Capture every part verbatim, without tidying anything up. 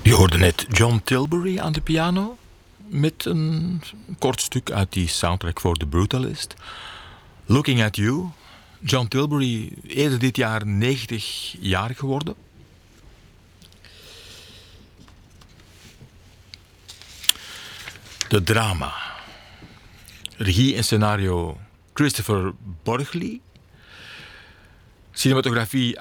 Je hoorde net John Tilbury aan de piano met een kort stuk uit die soundtrack voor The Brutalist. Looking at You. John Tilbury, eerder dit jaar negentig jaar geworden. De drama. Regie en scenario Christopher Borgli. Cinematografie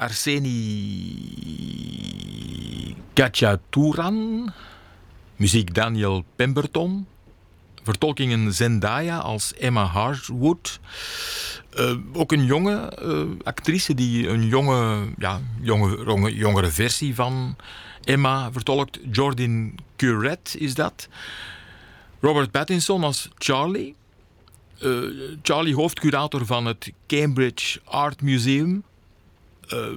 Arseni Khachatouran. Muziek Daniel Pemberton. Vertolkingen Zendaya als Emma Harwood. Uh, ook een jonge uh, actrice die een jonge, ja, jonge, jonge, jongere versie van Emma vertolkt. Jordyn Curret is dat. Robert Pattinson als Charlie. Uh, Charlie, hoofdcurator van het Cambridge Art Museum. Uh,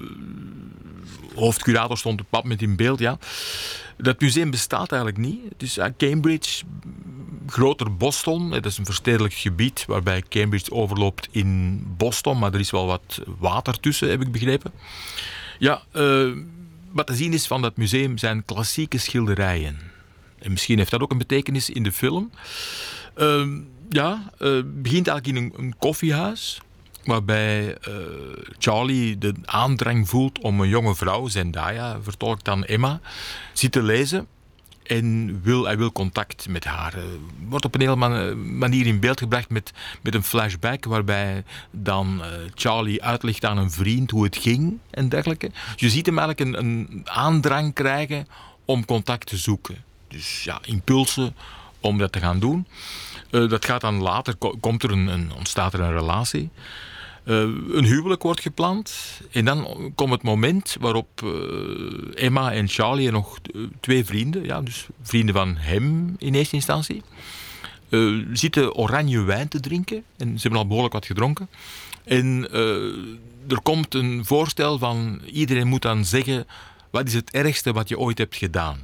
hoofdcurator stond op pad met in beeld, ja. Dat museum bestaat eigenlijk niet. Het is uh, Cambridge, groter Boston. Het is een verstedelijk gebied waarbij Cambridge overloopt in Boston, maar er is wel wat water tussen, heb ik begrepen. Ja, uh, wat te zien is van dat museum zijn klassieke schilderijen. En misschien heeft dat ook een betekenis in de film. Uh, ja, uh, begint eigenlijk in een, een koffiehuis, waarbij uh, Charlie de aandrang voelt om een jonge vrouw, Zendaya, vertolkt dan Emma, zit te lezen en wil, hij wil contact met haar. Uh, wordt op een hele man, manier in beeld gebracht met, met een flashback, waarbij dan uh, Charlie uitlegt aan een vriend hoe het ging en dergelijke. Dus je ziet hem eigenlijk een, een aandrang krijgen om contact te zoeken. Dus ja, impulsen om dat te gaan doen. Uh, dat gaat dan later, komt er een, een, ontstaat er een relatie. Uh, een huwelijk wordt gepland. En dan komt het moment waarop uh, Emma en Charlie en nog twee vrienden, ja, dus vrienden van hem in eerste instantie, uh, zitten oranje wijn te drinken. En ze hebben al behoorlijk wat gedronken. En uh, er komt een voorstel van iedereen moet dan zeggen wat is het ergste wat je ooit hebt gedaan.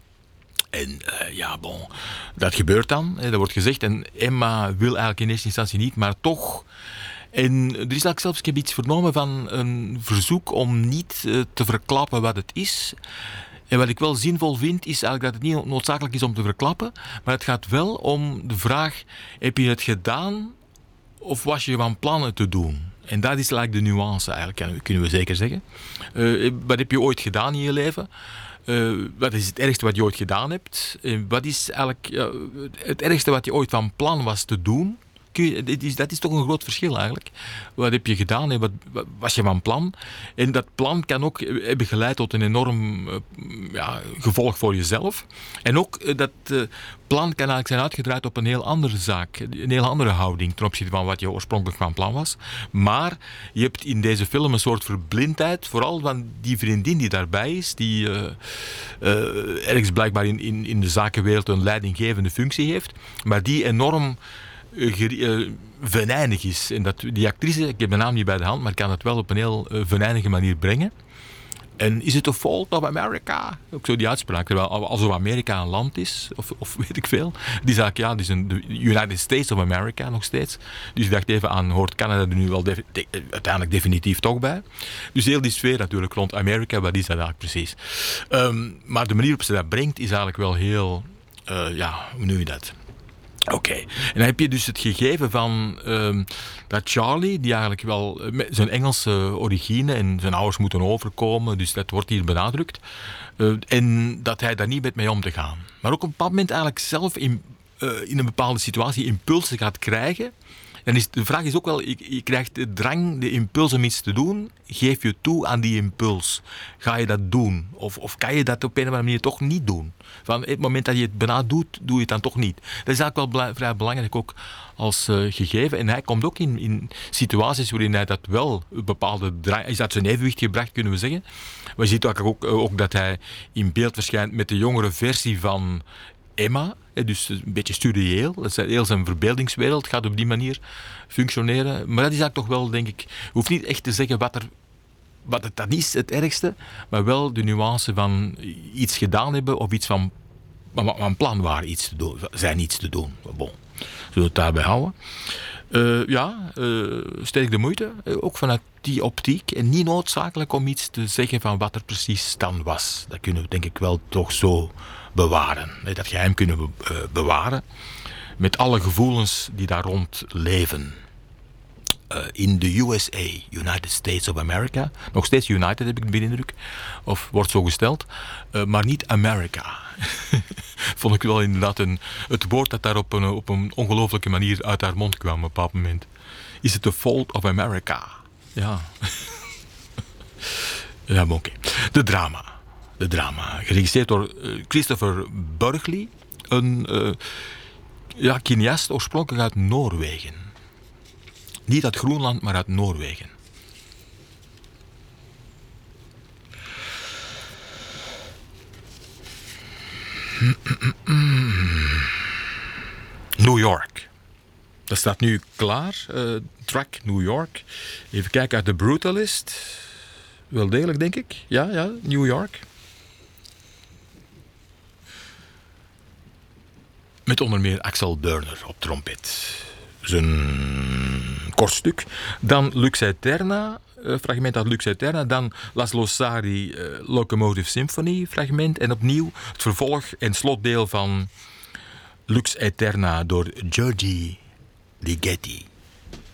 En uh, ja, bon, dat gebeurt dan. Hè, dat wordt gezegd. En Emma wil eigenlijk in eerste instantie niet, maar toch. En er is eigenlijk zelfs, ik heb iets vernomen van een verzoek om niet uh, te verklappen wat het is. En wat ik wel zinvol vind, is eigenlijk dat het niet noodzakelijk is om te verklappen. Maar het gaat wel om de vraag, heb je het gedaan of was je van plan het te doen? En dat is eigenlijk de nuance, eigenlijk, kunnen we zeker zeggen. Uh, wat heb je ooit gedaan in je leven? Uh, wat is het ergste wat je ooit gedaan hebt? Uh, wat is eigenlijk uh, het ergste wat je ooit van plan was te doen? Kun je, dat, is, dat is toch een groot verschil eigenlijk. Wat heb je gedaan en wat, wat was je van plan? En dat plan kan ook hebben geleid tot een enorm uh, ja, gevolg voor jezelf. En ook uh, dat uh, plan kan eigenlijk zijn uitgedraaid op een heel andere zaak. Een heel andere houding ten opzichte van wat je oorspronkelijk van plan was. Maar je hebt in deze film een soort verblindheid, vooral van die vriendin die daarbij is, die uh, uh, ergens blijkbaar in, in, in de zakenwereld een leidinggevende functie heeft, maar die enorm Uh, venijnig is. En dat, die actrice, ik heb de naam niet bij de hand, maar kan het wel op een heel uh, venijnige manier brengen. En is het a fault of America? Ook zo die uitspraak. Terwijl alsof Amerika een land is, of, of weet ik veel. Die zei ja, die is een, de United States of America nog steeds. Dus ik dacht even aan, hoort Canada er nu wel de, de, uiteindelijk definitief toch bij? Dus heel die sfeer natuurlijk rond Amerika, wat is dat eigenlijk precies? Um, maar de manier waarop ze dat brengt is eigenlijk wel heel, uh, ja, hoe noem je dat? Oké, okay. En dan heb je dus het gegeven van uh, dat Charlie, die eigenlijk wel met zijn Engelse origine en zijn ouders moeten overkomen, dus dat wordt hier benadrukt, uh, en dat hij daar niet met mee om te gaan. Maar ook op een bepaald moment eigenlijk zelf in, uh, in een bepaalde situatie impulsen gaat krijgen. Dan is, de vraag is ook wel, je, je krijgt de drang, de impuls om iets te doen. Geef je toe aan die impuls. Ga je dat doen? Of, of kan je dat op een of andere manier toch niet doen? Van het moment dat je het bijna doet, doe je het dan toch niet. Dat is eigenlijk wel bela- vrij belangrijk ook als uh, gegeven. En hij komt ook in, in situaties waarin hij dat wel een bepaalde drang... Is dat zijn evenwicht gebracht, kunnen we zeggen. Maar je ziet ook, ook, ook dat hij in beeld verschijnt met de jongere versie van Emma, dus een beetje studieel. Heel zijn verbeeldingswereld gaat op die manier functioneren. Maar dat is eigenlijk toch wel, denk ik... Je hoeft niet echt te zeggen wat, er, wat het dan is, het ergste, maar wel de nuance van iets gedaan hebben of iets van, van plan waren iets te doen, zijn iets te doen. Bon, zullen we het daarbij houden. Uh, ja, uh, sterk de moeite, uh, ook vanuit die optiek. En niet noodzakelijk om iets te zeggen van wat er precies dan was. Dat kunnen we denk ik wel toch zo bewaren. Dat geheim kunnen we uh, bewaren. Met alle gevoelens die daar rond leven. Uh, in de U S A, United States of America. Nog steeds United heb ik de indruk. Of wordt zo gesteld. Uh, maar niet America. Vond ik wel inderdaad een, het woord dat daar op een, op een ongelooflijke manier uit haar mond kwam op een bepaald moment. Is het the fault of America? Ja. Ja, maar oké. Okay. De drama. De drama. Geregisseerd door uh, Christopher Burgley. Een uh, ja, cineast oorspronkelijk uit Noorwegen. Niet uit Groenland, maar uit Noorwegen. New York. Dat staat nu klaar. Uh, track New York. Even kijken uit de Brutalist. Wel degelijk, denk ik. Ja, ja, New York. Met onder meer Axel Dörner op trompet. Zijn kort stuk. Dan Lux Aeterna, uh, fragment uit Lux Aeterna. Dan Laszlo Sari, uh, Locomotive Symphony, fragment. En opnieuw het vervolg en slotdeel van Lux Aeterna door György Ligeti.